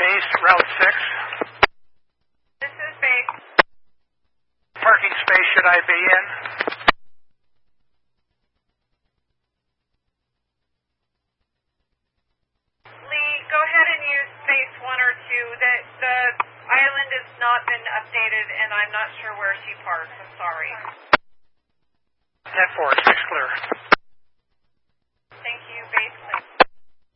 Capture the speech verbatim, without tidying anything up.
Base, Route six. This is Base. Parking space should I be in? Lee, go ahead and use space one or two. The, the island has not been updated, and I'm not sure where she parks. I'm sorry. ten four, six clear.